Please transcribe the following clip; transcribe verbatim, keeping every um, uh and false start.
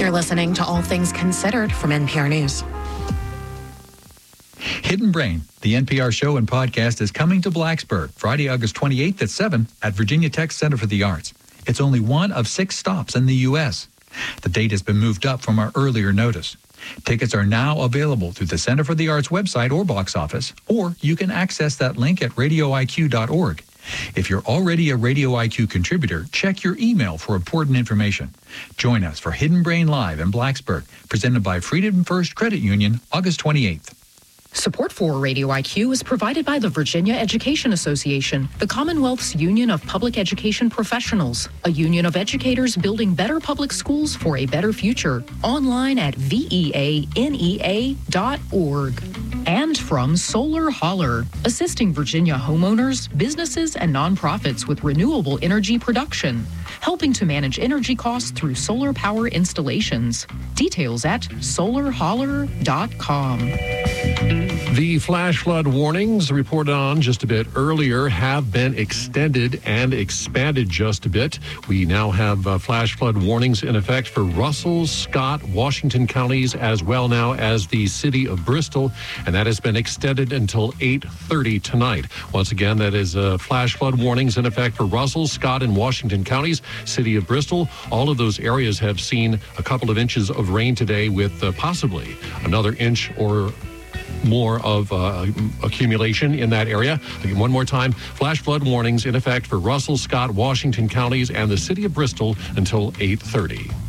You're listening to All Things Considered from N P R News. Hidden Brain, the N P R show and podcast, is coming to Blacksburg Friday, August twenty-eighth at seven at Virginia Tech Center for the Arts. It's only one of six stops in the U S The date has been moved up from our earlier notice. Tickets are now available through the Center for the Arts website or box office, or you can access that link at radio I Q dot org. If you're already a Radio I Q contributor, check your email for important information. Join us for Hidden Brain Live in Blacksburg, presented by Freedom First Credit Union, August twenty-eighth. Support for Radio I Q is provided by the Virginia Education Association, the Commonwealth's Union of Public Education Professionals, a union of educators building better public schools for a better future. Online at V E A N E A dot org. And from Solar Holler, assisting Virginia homeowners, businesses, and nonprofits with renewable energy production, helping to manage energy costs through solar power installations. Details at solar holler dot com. The flash flood warnings reported on just a bit earlier have been extended and expanded just a bit. We now have uh, flash flood warnings in effect for Russell, Scott, Washington counties, as well now as the city of Bristol, and that has been extended until eight thirty tonight. Once again, that is uh, flash flood warnings in effect for Russell, Scott, and Washington counties, city of Bristol. All of those areas have seen a couple of inches of rain today, with uh, possibly another inch or more of uh, accumulation in that area. Again, one more time, flash flood warnings in effect for Russell, Scott, Washington counties, and the city of Bristol until eight thirty.